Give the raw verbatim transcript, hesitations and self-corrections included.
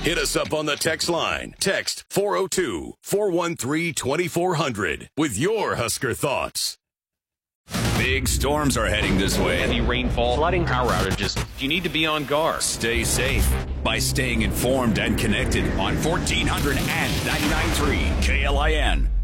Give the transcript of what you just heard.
Hit us up on the text line. Text four oh two, four one three, two four hundred with your Husker thoughts. Big storms are heading this way. Heavy rainfall, flooding, power outages. You need to be on guard. Stay safe by staying informed and connected on fourteen hundred and ninety-nine point three K L I N.